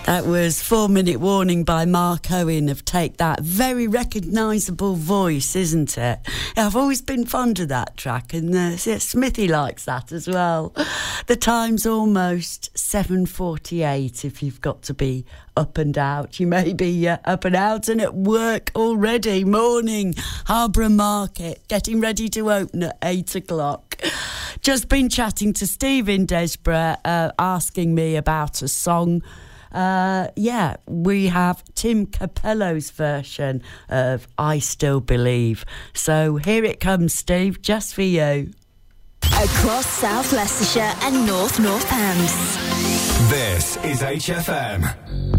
That was 4 Minute Warning by Mark Owen of Take That. Very recognisable voice, isn't it? I've always been fond of that track, and Smithy likes that as well. The time's almost 7:48 if you've got to be up and out. You may be up and out and at work already. Morning, Harborough Market, getting ready to open at 8 o'clock. Just been chatting to Steve in Desborough, asking me about a song. We have Tim Capello's version of I Still Believe. So here it comes, Steve, just for you. Across South Leicestershire and North Northants. This is HFM.